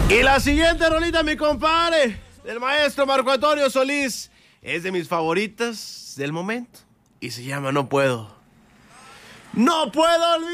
Y la siguiente rolita, mi compadre, del maestro Marco Antonio Solís, es de mis favoritas del momento y se llama No Puedo. No puedo olvidar.